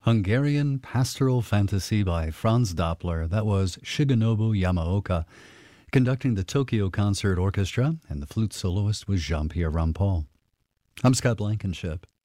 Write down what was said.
Hungarian Pastoral Fantasy by Franz Doppler. That was Shigenobu Yamaoka. Conducting the Tokyo Concert Orchestra, and the flute soloist was Jean-Pierre Rampal. I'm Scott Blankenship.